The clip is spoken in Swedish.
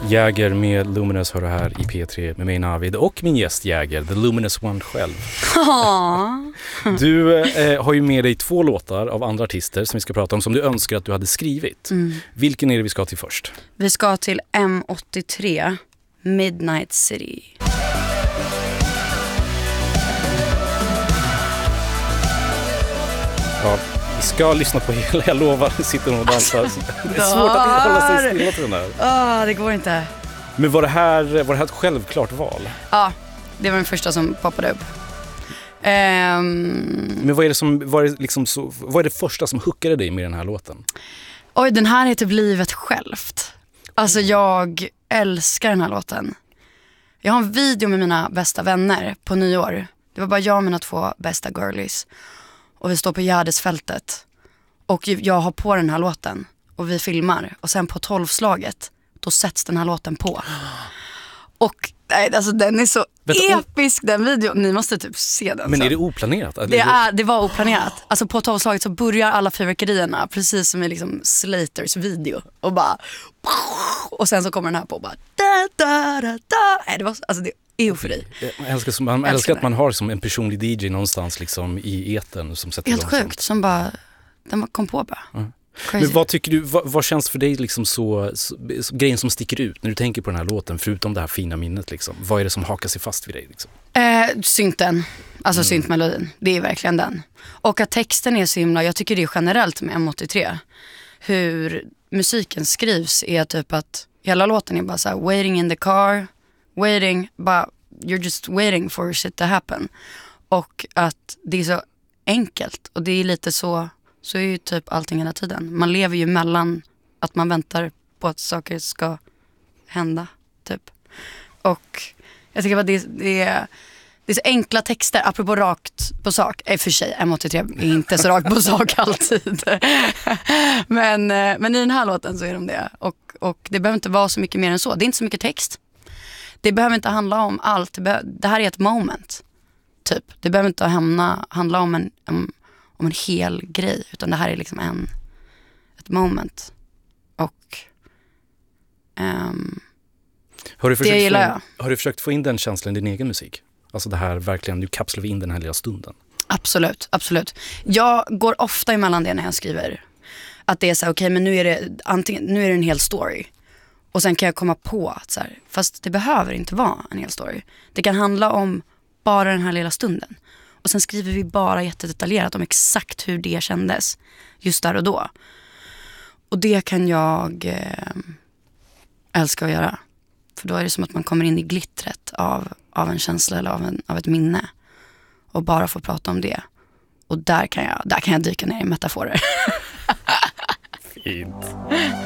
Jäger med Luminous hör här i P3 med mig Navid och min gäst Jäger, The Luminous One själv. Du har ju med dig 2 låtar av andra artister som vi ska prata om som du önskar att du hade skrivit. Vilken är det vi ska till först? Vi ska till M83, Midnight City. Ja, vi ska lyssna på hela, jag lovar, sitter och dansar. Det är svårt att hålla sig stilla till den där. Det går inte. Men var det här ett självklart val? Ja, det var den första som poppade upp. Men vad är det första som hookade dig med den här låten? Oj, den här heter Livet självt. Alltså jag älskar den här låten. Jag har en video med mina bästa vänner på nyår. Det var bara jag och mina 2 bästa girlies. Och vi står på Gärdesfältet. Och jag har på den här låten. Och vi filmar. Och sen på 12-slaget, då sätts den här låten på. Och alltså den är så episk, den videon. Ni måste typ se den. Men så. är det oplanerat? Det var oplanerat. Alltså på 12-slaget så börjar alla fyrverkerierna precis som i liksom Slaters video. Och bara... Och sen så kommer den här på och bara... Det var, alltså det är eufori. Jag älskar att man har som en personlig DJ någonstans liksom i etern som sätter helt igång sjukt, sånt. som bara... Den kom på bara. Men vad tycker du, vad känns för dig liksom så grejen som sticker ut när du tänker på den här låten, förutom det här fina minnet liksom? Vad är det som hakar sig fast vid dig liksom? Synten, alltså syntmelodin, det är verkligen den. Och att texten är så himla, jag tycker det är generellt med M83. Hur musiken skrivs är typ att hela låten är bara så här, waiting in the car, waiting, bara you're just waiting for shit to happen. Och att det är så enkelt och det är lite så är ju typ allting hela tiden. Man lever ju mellan att man väntar på att saker ska hända, typ. Och jag tycker att det är så enkla texter, apropå rakt på sak. I och för sig, M83 är inte så rakt på sak alltid. men i den här låten så är de det. Och det behöver inte vara så mycket mer än så. Det är inte så mycket text. Det behöver inte handla om allt. Det här är ett moment, typ. Det behöver inte handla om en hel grej, utan det här är liksom ett moment. Och det gillar jag. Har du försökt få in den känslan i din egen musik? Alltså det här verkligen, du kapslar in den här lilla stunden. Absolut. Jag går ofta emellan det när jag skriver. Att det är så här, okej, men nu är det en hel story. Och sen kan jag komma på att så här, fast det behöver inte vara en hel story. Det kan handla om bara den här lilla stunden. Och sen skriver vi bara jättedetaljerat om exakt hur det kändes just där och då. Och det kan jag älska att göra. För då är det som att man kommer in i glittret av en känsla eller av ett minne. Och bara får prata om det. Och där kan jag dyka ner i metaforer. Fint.